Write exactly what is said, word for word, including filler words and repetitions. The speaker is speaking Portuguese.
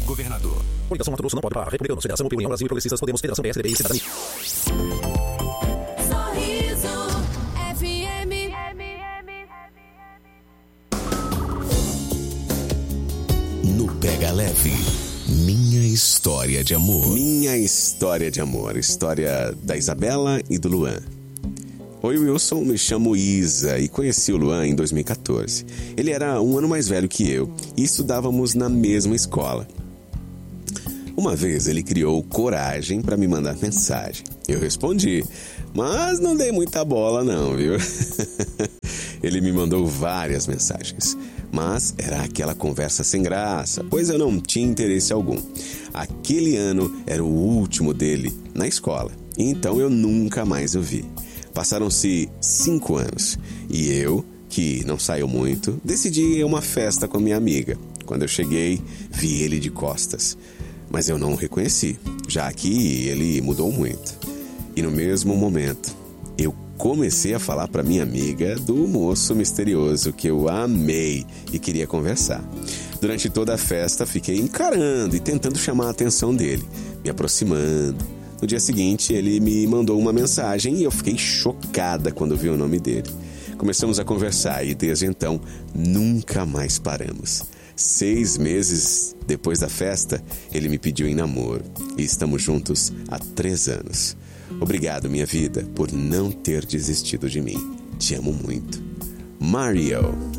governador. Coligação Mato Grosso não pode parar. Republicanos, Federação União Brasil, Progressistas, Podemos, Federação P S D B e Cidadania. Sorriso F M. No Pega Leve, minha história de amor. Minha história de amor. História da Isabela e do Luan. Oi, Wilson, me chamo Isa e conheci o Luan em dois mil e catorze. Ele era um ano mais velho que eu e estudávamos na mesma escola. Uma vez ele criou coragem para me mandar mensagem. Eu respondi, mas não dei muita bola não, viu? Ele me mandou várias mensagens, mas era aquela conversa sem graça, pois eu não tinha interesse algum. Aquele ano era o último dele na escola, então eu nunca mais o vi. Passaram-se cinco anos e eu, que não saio muito, decidi ir a uma festa com minha amiga. Quando eu cheguei, vi ele de costas. Mas eu não o reconheci, já que ele mudou muito. E no mesmo momento, eu comecei a falar para minha amiga do moço misterioso que eu amei e queria conversar. Durante toda a festa, fiquei encarando e tentando chamar a atenção dele, me aproximando. No dia seguinte, ele me mandou uma mensagem e eu fiquei chocada quando vi o nome dele. Começamos a conversar e desde então, nunca mais paramos. Seis meses depois da festa, ele me pediu em namoro e estamos juntos há três anos. Obrigado, minha vida, por não ter desistido de mim. Te amo muito. Mario.